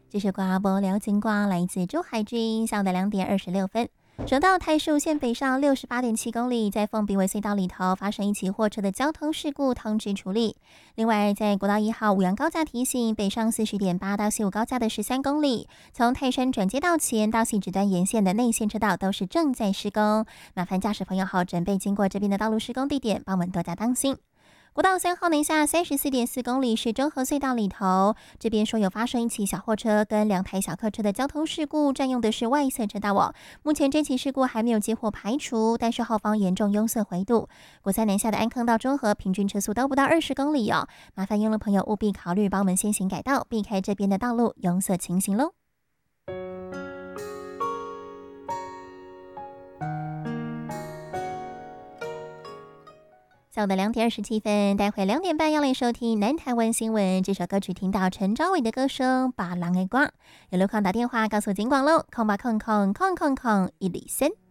这是刮波聊金瓜，来自珠海之音，下午的2点26分。省道太树线北上68.7公里，在凤鼻尾隧道里头发生一起货车的交通事故，通知处理。另外，在国道1号五杨高架提醒，北上40.8到西武高架的13公里，从泰山转接道前到汐止端沿线的内线车道都是正在施工，麻烦驾驶朋友好准备经过这边的道路施工地点，帮我们多加当心。国道3号南下34.4公里是中和隧道里头，这边说有发生一起小货车跟2台小客车的交通事故，占用的是外侧车道哦。目前这起事故还没有结果排除，但是后方严重拥塞回堵。国三南下的安坑到中和平均车速都不到20公里哦，麻烦用路朋友务必考虑帮我们先行改道，避开这边的道路拥塞情形喽。下午的2点27分，待会2点半要来收听南台湾新闻。这首歌曲听到陈昭伟的歌声《把郎给刮》，有路况打电话告诉警广喽，080000000103。